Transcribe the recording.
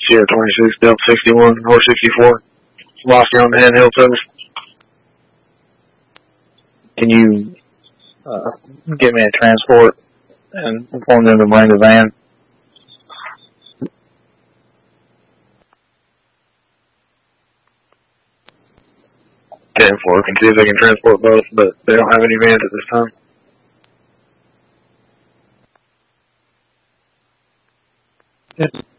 Sierra 26, Delta 61, or 64. Lost you on the handheld service. Can you get me a transport and inform them to bring the van? 10-4, can see if they can transport both, but they don't have any vans at this time. Yes.